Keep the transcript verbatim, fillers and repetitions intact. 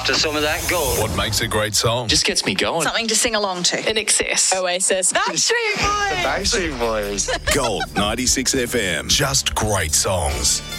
to some of that gold. What makes a great song? Just gets me going. Something to sing along to. In Excess. Oasis. Backstreet Boys. Backstreet Boys. Gold ninety-six F M. Just great songs.